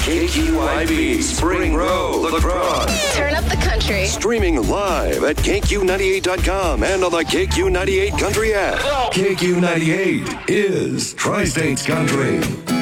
KQIV Spring Row, La Crosse. Turn up the country. Streaming live at KQ98.com and on the KQ98 Country app. KQ98 is Tri-States Country.